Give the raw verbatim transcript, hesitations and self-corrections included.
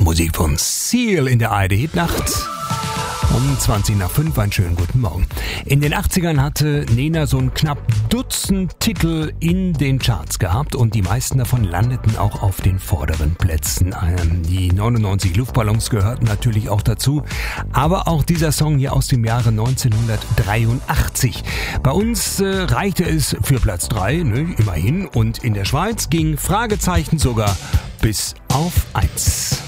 Musik von Seal in der A R D-Hitnacht. Um zwanzig nach fünf, einen schönen guten Morgen. In den achtzigern hatte Nena so ein knapp Dutzend Titel in den Charts gehabt und die meisten davon landeten auch auf den vorderen Plätzen. Die neunundneunzig Luftballons gehörten natürlich auch dazu, aber auch dieser Song hier aus dem Jahre neunzehnhundertdreiundachtzig. Bei uns äh, reichte es für Platz drei, ne, immerhin, und in der Schweiz ging Fragezeichen sogar bis auf eins.